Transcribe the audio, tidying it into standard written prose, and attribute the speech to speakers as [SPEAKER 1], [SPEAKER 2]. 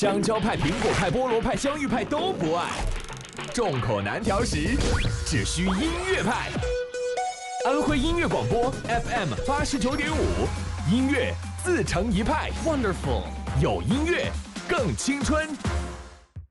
[SPEAKER 1] 香蕉派、苹果派、菠萝派、香芋派都不爱，众口难调时，只需音乐派。安徽音乐广播 FM 89.5，音乐自成一派。Wonderful， 有音乐更青春。